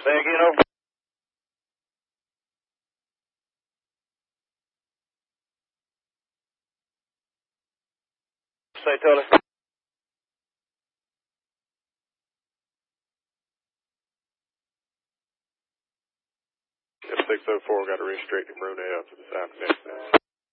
Say again, over. Say, Tully. 604 got a restricted Brunel to the south of Texas.